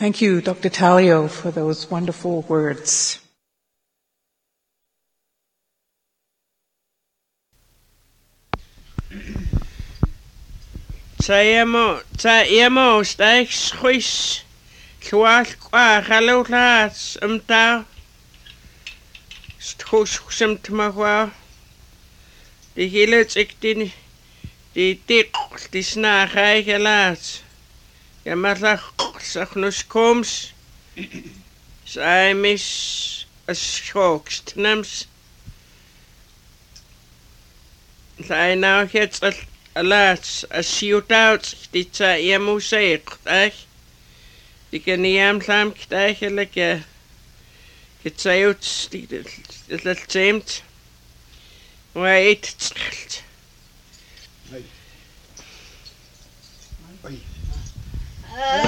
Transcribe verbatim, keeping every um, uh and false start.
Thank you, Doctor Talio, for those wonderful words. Taimo, taimo, stijs, schuis, kwaal, kwa, hallo, laat, um daar, stroos, sem te magwa, die hele ik die, die dik, die snagai gelaat, ja maar zag, zag nus koms, zij mis, as schokst, nems, zij nou het Alas, as you doubt, dit zei je moest zeggen, die kan niet aan samen krijgen, het zei uit, het zeemt, maar hij eet het scheld. Uh,